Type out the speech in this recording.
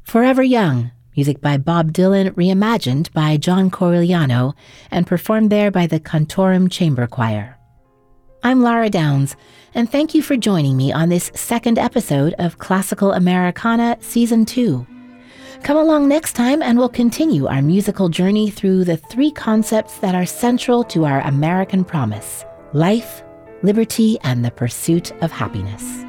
Forever Young, music by Bob Dylan, reimagined by John Corigliano and performed there by the Cantorum Chamber Choir. I'm Lara Downs, and thank you for joining me on this second episode of Classical Americana Season 2. Come along next time and we'll continue our musical journey through the three concepts that are central to our American promise: life, liberty, and the pursuit of happiness.